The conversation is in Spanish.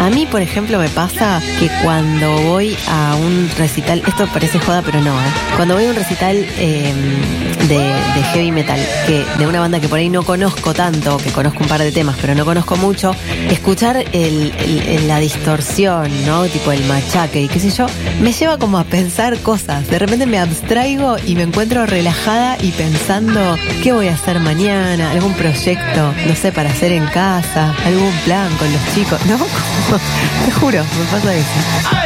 A mí, por ejemplo, me pasa que cuando voy a un recital, esto parece joda, pero no, cuando voy a un recital de heavy metal, de una banda que por ahí no conozco tanto, que conozco un par de temas, pero no conozco mucho, escuchar la distorsión, ¿no? Tipo el machaque y qué sé yo, me lleva como a pensar cosas. De repente me abstraigo y me encuentro relajada y pensando qué voy a hacer mañana, algún proyecto, no sé, para hacer en casa, algún plan con los chicos, ¿no? Te juro, me pasa eso.